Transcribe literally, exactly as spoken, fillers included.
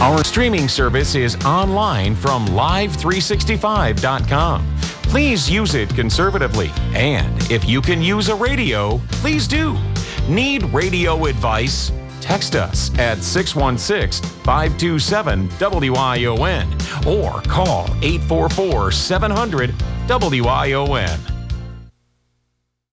Our streaming service is online from live three sixty-five dot com. Please use it conservatively, and if you can use a radio, please do. Need radio advice? Text us at six one six, five two seven, W I O N or call eight four four, seven hundred, W I O N.